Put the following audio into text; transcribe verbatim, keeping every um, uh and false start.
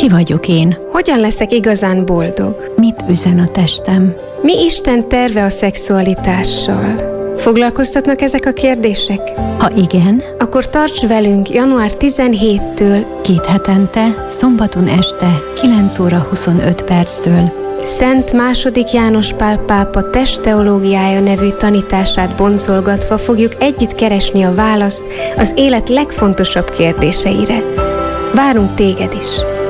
Ki vagyok én? Hogyan leszek igazán boldog? Mit üzen a testem? Mi Isten terve a szexualitással? Foglalkoztatnak ezek a kérdések? Ha igen, akkor tarts velünk január tizenhétől két hetente, szombaton este, kilenc óra huszonöt perctől. Szent második János Pál pápa testteológiája nevű tanítását boncolgatva fogjuk együtt keresni a választ az élet legfontosabb kérdéseire. Várunk téged is!